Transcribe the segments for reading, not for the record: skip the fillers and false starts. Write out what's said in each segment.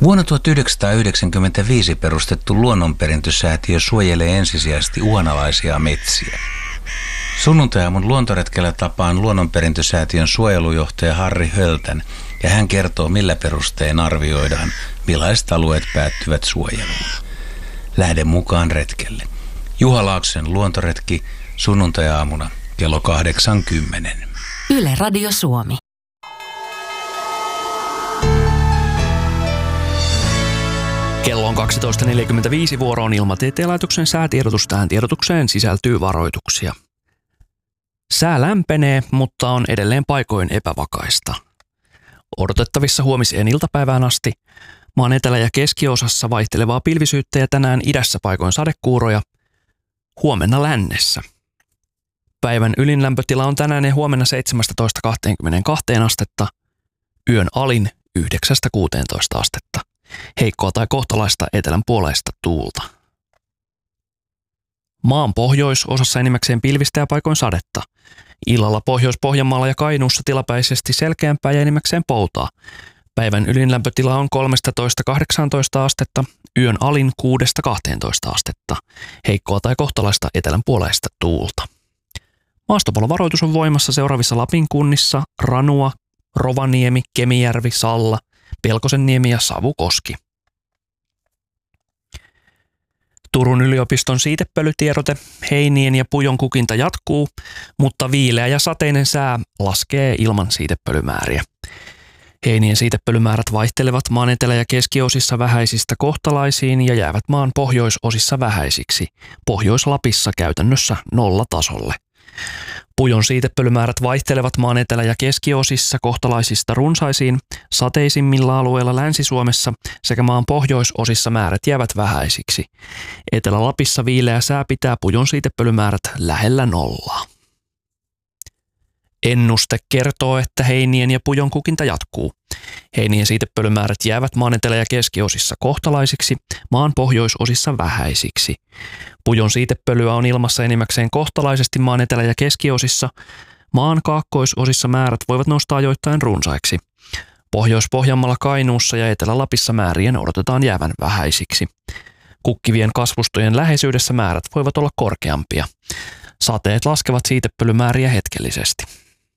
Vuonna 1995 perustettu luonnonperintösäätiö suojelee ensisijaisesti uhanalaisia metsiä. Sunnuntai-aamun luontoretkellä tapaan luonnonperintösäätiön suojelujohtaja Harri Höltän ja hän kertoo, millä perustein arvioidaan, millaiset alueet päättyvät suojeluun. Lähde mukaan retkelle. Juha Laaksosen luontoretki sunnuntai-aamuna kello 8:10. Yle Radio Suomi. Kello on 12.45, vuoro on Ilmatieteen laitoksen säätiedotus. Tähän tiedotukseen sisältyy varoituksia. Sää lämpenee, mutta on edelleen paikoin epävakaista. Odotettavissa huomiseen iltapäivään asti maan etelä- ja keskiosassa vaihtelevaa pilvisyyttä ja tänään idässä paikoin sadekuuroja, huomenna lännessä. Päivän ylin on tänään ja huomenna 17-22 astetta, yön alin 9-16 astetta. Heikkoa tai kohtalaista etelän puoleista tuulta. Maan pohjoisosassa enimmäkseen pilvistä ja paikoin sadetta. Illalla Pohjois-Pohjanmaalla ja Kainuussa tilapäisesti selkeämpää ja enimmäkseen poutaa. Päivän ylinlämpötila on 13-18 astetta, yön alin 6-12 astetta. Heikkoa tai kohtalaista etelän puoleista tuulta. Maastopalovaroitus on voimassa seuraavissa Lapin kunnissa: Ranua, Rovaniemi, Kemijärvi, Salla, Pelkosenniemi ja Savukoski. Turun yliopiston siitepölytiedote: heinien ja pujon kukinta jatkuu, mutta viileä ja sateinen sää laskee ilman siitepölymääriä. Heinien siitepölymäärät vaihtelevat maan etelä- ja keskiosissa vähäisistä kohtalaisiin ja jäävät maan pohjoisosissa vähäisiksi. Pohjois-Lapissa käytännössä nollatasolle. Pujon siitepölymäärät vaihtelevat maan etelä- ja keskiosissa kohtalaisista runsaisiin, sateisimmilla alueilla Länsi-Suomessa sekä maan pohjoisosissa määrät jäävät vähäisiksi. Etelä-Lapissa viileä sää pitää pujon siitepölymäärät lähellä nollaa. Ennuste kertoo, että heinien ja pujon kukinta jatkuu. Heinien siitepölymäärät jäävät maan etelä- ja keskiosissa kohtalaisiksi, maan pohjoisosissa vähäisiksi. Pujon siitepölyä on ilmassa enimmäkseen kohtalaisesti maan etelä- ja keskiosissa. Maan kaakkoisosissa määrät voivat nostaa ajoittain runsaiksi. Pohjois-Pohjanmaalla, Kainuussa ja Etelä-Lapissa määrien odotetaan jäävän vähäisiksi. Kukkivien kasvustojen läheisyydessä määrät voivat olla korkeampia. Sateet laskevat siitepölymääriä hetkellisesti.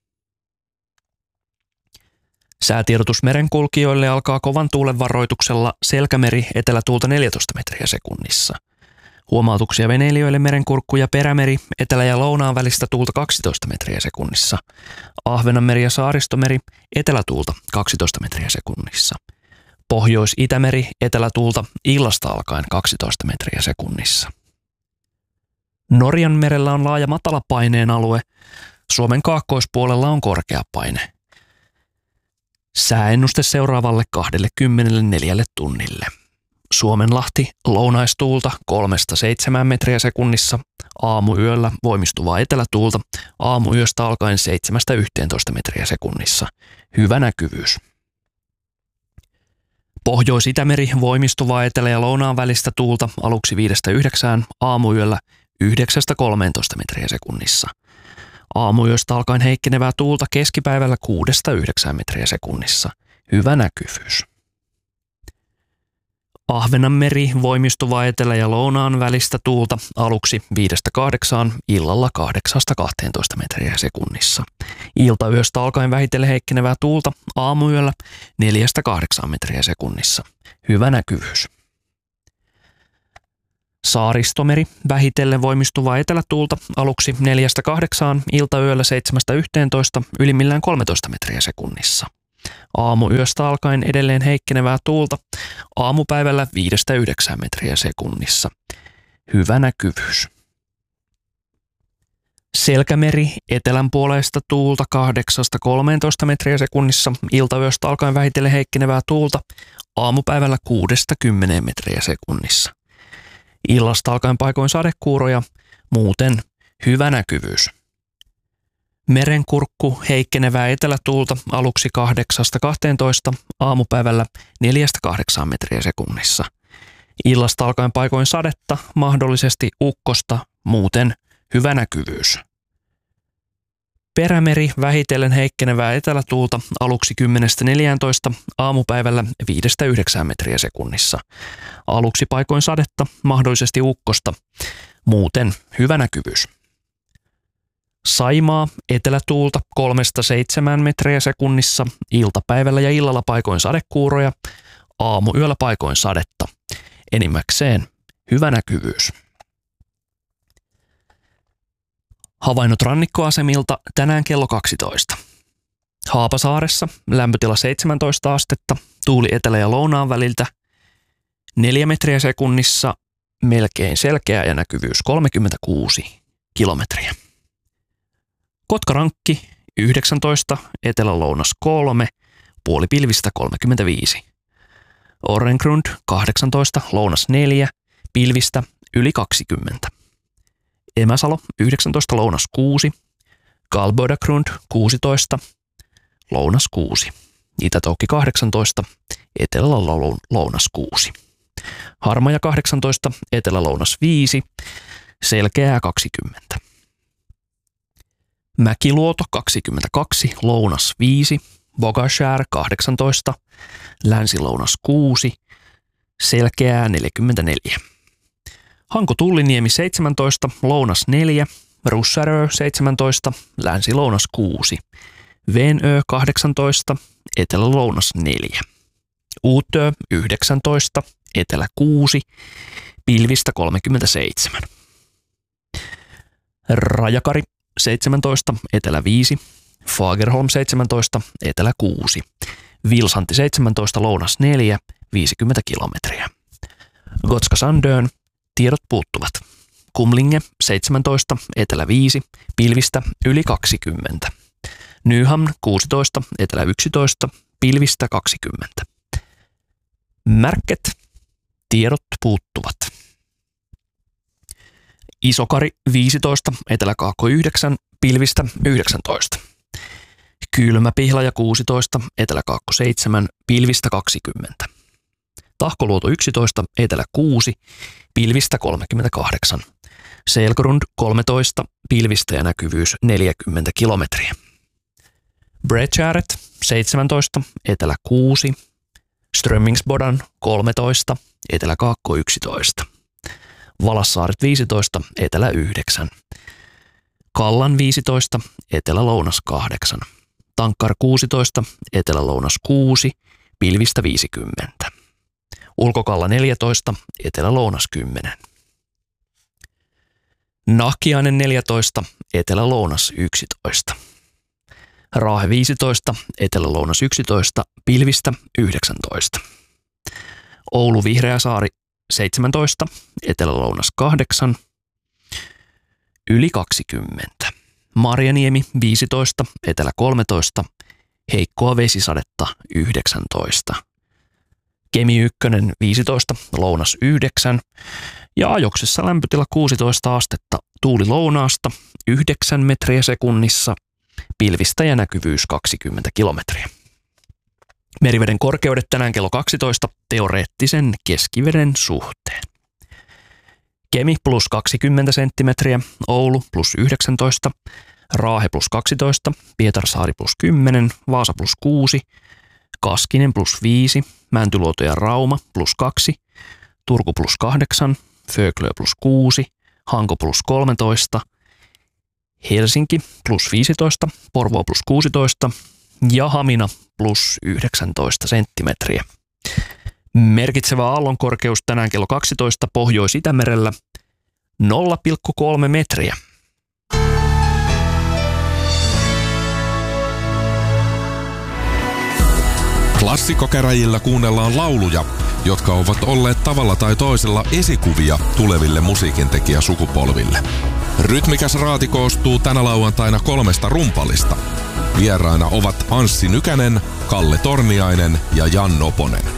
Säätiedotus merenkulkijoille alkaa kovan tuulen varoituksella Selkämeri etelätuulta 14 metriä sekunnissa. Huomautuksia veneilijöille Merenkurkku ja Perämeri etelä- ja lounaan välistä tuulta 12 metriä sekunnissa. Ahvenanmeri ja Saaristomeri etelätuulta 12 metriä sekunnissa. Pohjois-Itämeri etelätuulta illasta alkaen 12 metriä sekunnissa. Norjan merellä on laaja matalapaineen alue. Suomen kaakkoispuolella on korkea paine. Sääennuste seuraavalle 24 tunnille. Suomenlahti lounaistuulta 3-7 metriä sekunnissa, aamuyöllä voimistuvaa etelätuulta, aamuyöstä alkaen 7-11 metriä sekunnissa. Hyvä näkyvyys. Pohjois-Itämeri voimistuvaa etelä- ja lounaan välistä tuulta aluksi 5-9, aamuyöllä 9-13 metriä sekunnissa. Aamuyöstä alkaen heikkenevää tuulta keskipäivällä 6-9 metriä sekunnissa. Hyvä näkyvyys. Ahvenanmeri voimistuvaa etelä- ja lounaan välistä tuulta aluksi 5-8, illalla 8-12 metriä sekunnissa. Iltayöstä alkaen vähitellen heikkenevää tuulta aamuyöllä 4-8 metriä sekunnissa. Hyvä näkyvyys. Saaristomeri vähitellen voimistuvaa etelätuulta aluksi 4-8, iltayöllä 7-11, ylimmillään 13 metriä sekunnissa. Aamuyöstä alkaen edelleen heikkenevää tuulta, aamupäivällä 5-9 metriä sekunnissa. Hyvä näkyvyys. Selkämeri etelän puolesta tuulta 8-13 metriä sekunnissa, iltayöstä alkaen vähitellen heikkenevää tuulta, aamupäivällä 6-10 metriä sekunnissa. Illasta alkaen paikoin sadekuuroja, muuten hyvä näkyvyys. Merenkurkku heikkenevää etelätuulta aluksi 8-12, aamupäivällä 4-8 metriä sekunnissa. Illasta alkaen paikoin sadetta, mahdollisesti ukkosta, muuten hyvä näkyvyys. perämeri, vähitellen heikkenevää etelätuulta aluksi 10–14, aamupäivällä 5–9 metriä sekunnissa. Aluksi paikoin sadetta, mahdollisesti ukkosta, muuten hyvä näkyvyys. Saimaa, etelätuulta 3–7 metriä sekunnissa, iltapäivällä ja illalla paikoin sadekuuroja, aamuyöllä paikoin sadetta. Enimmäkseen hyvä näkyvyys. Havainnot rannikkoasemilta tänään kello 12. Haapasaaressa lämpötila 17 astetta, tuuli etelä- ja lounaan väliltä 4 metriä sekunnissa, melkein selkeä ja näkyvyys 36 kilometriä. Kotkarankki 19, etelä-lounas 3, puolipilvistä 35. Orrengrund 18, lounas 4, pilvistä yli 20. Emäsalo 19, lounas 6, Galbödagrund 16, lounas 6. Itätoukki 18, etelä-lounas 6. Harmaja 18, etelä-lounas 5, selkeää 20. Mäkiluoto 22, lounas 5, Bogashär 18, länsi-lounas 6, selkeää 44. Hanko-Tulliniemi 17, lounas 4, Russärö 17, länsi-lounas 6, Venö 18, etelä-lounas 4, Uutö 19, etelä 6, pilvistä 37. Rajakari 17, etelä 5, Fagerholm 17, etelä 6, Vilsanti 17, lounas 4, 50 kilometriä. Gotska Sandön, tiedot puuttuvat. Kumlinge 17, etelä 5, pilvistä yli 20. Nyhamn 16, etelä 11, pilvistä 20. Märket, tiedot puuttuvat. Isokari 15, etelä-kaakko 9, pilvistä 19. Kylmä-Pihlaja 16, etelä-kaakko 7, pilvistä 20. Tahkoluoto 11, etelä 6, pilvistä 38. Selgrund 13, pilvistä ja näkyvyys 40 kilometriä. Bredgäret 17, etelä 6, Strömmingsbodan 13, etelä-kaakko 11. Valassaaret 15, etelä 9. Kallan 15, etelä-lounas 8. Tankkar 16, etelä-lounas 6, pilvistä 50. Ulkokalla 14, etelä-lounas 10. Nahkiainen 14, etelä-lounas 11. Raahe 15, etelä-lounas 11, pilvistä 19. Oulu Vihreäsaari 17, etelä-lounas 8, yli 20. Marjaniemi 15, etelä 13, heikkoa vesisadetta 19. Kemi 1 15, lounas 9 ja Ajoksessa lämpötila 16 astetta, tuuli lounaasta 9 metriä sekunnissa, pilvistä ja näkyvyys 20 kilometriä. Meriveden korkeudet tänään kello 12 teoreettisen keskiveden suhteen. Kemi plus 20 senttimetriä, Oulu plus 19, Raahe plus 12, Pietarsaari plus 10, Vaasa plus 6, Kaskinen plus 5, Mäntyluoto ja Rauma plus 2, Turku plus 8, Föglö plus 6, Hanko plus 13, Helsinki plus 15, Porvoo plus 16 ja Hamina plus 19 senttimetriä. Merkitsevä aallonkorkeus tänään kello 12 Pohjois-Itämerellä 0,3 metriä. Klassikkokäräjillä kuunnellaan lauluja, jotka ovat olleet tavalla tai toisella esikuvia tuleville musiikintekijäsukupolville. Rytmikäs raati koostuu tänä lauantaina 3 rumpalista. Vieraina ovat Anssi Nykänen, Kalle Torniainen ja Jan Noponen.